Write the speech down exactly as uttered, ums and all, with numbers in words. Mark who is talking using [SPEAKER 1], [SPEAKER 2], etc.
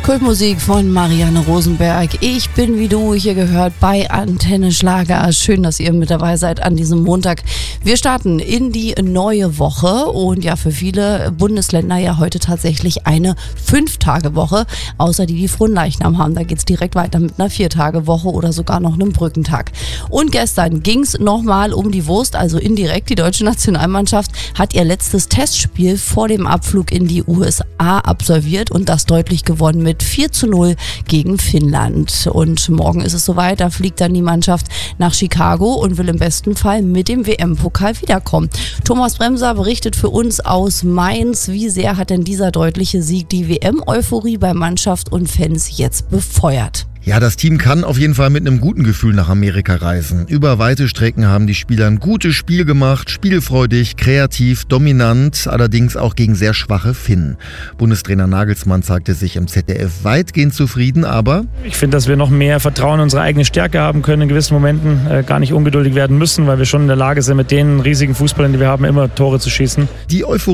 [SPEAKER 1] Kultmusik von Marianne Rosenberg. Ich bin wie du, hier gehört bei Antenne Schlager. Schön, dass ihr mit dabei seid an diesem Montag. Wir starten in die neue Woche und ja, für viele Bundesländer ja heute tatsächlich eine Fünf-Tage-Woche, außer die, die Fronleichnam haben. Da geht es direkt weiter mit einer Vier-Tage-Woche oder sogar noch einem Brückentag. Und gestern ging es nochmal um die Wurst, also indirekt. Die deutsche Nationalmannschaft hat ihr letztes Testspiel vor dem Abflug in die U S A absolviert und das deutlich gewonnen mit vier zu null gegen Finnland. Und morgen ist es soweit, da fliegt dann die Mannschaft nach Chicago und will im besten Fall mit dem W M-Pokal wiederkommen. Thomas Bremser berichtet für uns aus Mainz. Wie sehr hat denn dieser deutliche Sieg die W M-Euphorie bei Mannschaft und Fans jetzt befeuert?
[SPEAKER 2] Ja, das Team kann auf jeden Fall mit einem guten Gefühl nach Amerika reisen. Über weite Strecken haben die Spieler ein gutes Spiel gemacht, spielfreudig, kreativ, dominant, allerdings auch gegen sehr schwache Finnen. Bundestrainer Nagelsmann zeigte sich im Z D F weitgehend zufrieden, aber
[SPEAKER 3] ich finde, dass wir noch mehr Vertrauen in unsere eigene Stärke haben können, in gewissen Momenten äh, gar nicht ungeduldig werden müssen, weil wir schon in der Lage sind, mit den riesigen Fußballern, die wir haben, immer Tore zu schießen.
[SPEAKER 2] Die Euphorie